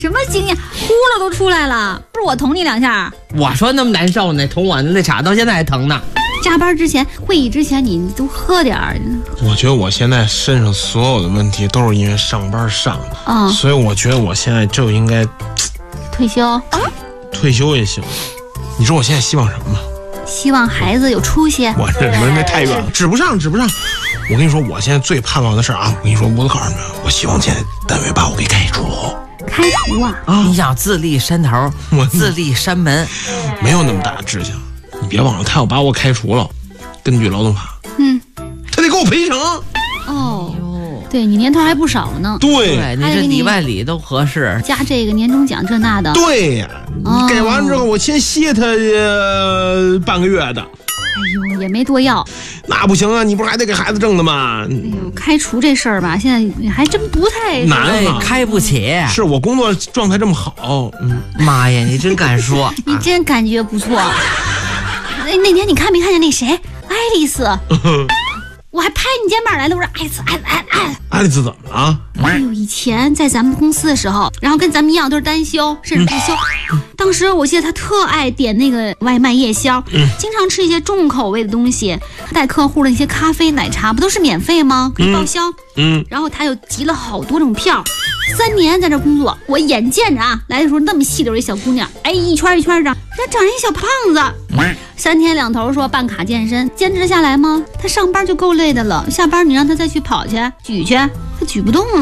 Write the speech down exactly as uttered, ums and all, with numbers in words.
什么经验？呼噜都出来了，不是我捅你两下。 我说那么难受呢，捅我那叉到现在还疼呢。 加班之前，会议之前，你都喝点儿。 我觉得我现在身上所有的问题都是因为上班上的， 嗯， 所以我觉得我现在就应该退休， 退休也行。你说我现在希望什么吗？ 希望孩子有出息。 我这门那太远了，指不上，指不上。我跟你说，我现在最盼望的事啊，我跟你说，我都告诉你们，我希望现在单位把我给开除。 开除啊！ 啊，你想自立山头， 我自立山门， 没有那么大的志向。你别忘了，他要把我开除了，根据劳动法， 嗯， 他得给我赔偿。 哦，对你年头还不少呢。 对， 对，你这里外里都合适。 加这个年终奖这那的。 对呀， 哦你给完之后，我先歇他呃半个月的。 哎呦，也没多要。 那不行啊，你不是还得给孩子挣的吗？ 哎呦，开除这事儿吧，现在还真不太难哎啊， 开不起。 是我工作状态这么好，嗯， 妈呀，你真敢说！ 你真感觉不错。那那天你看没看见那谁，爱丽丝？我还拍你肩膀来了，我说爱丽丝，爱爱爱。 爱丽丝怎么了？ 哎呦，以前在咱们公司的时候，然后跟咱们一样都是单休，甚至不休。当时我记得他特爱点那个外卖夜宵，经常吃一些重口味的东西，带客户的一些咖啡、奶茶不都是免费吗？可以报销。 嗯， 然后他又集了好多种票，三年在这工作，我眼见着啊，来的时候那么细溜一小姑娘，哎，一圈一圈长，人家长一小胖子，三天两头说办卡健身，坚持下来吗？他上班就够累的了，下班你让他再去跑去举去，他举不动了。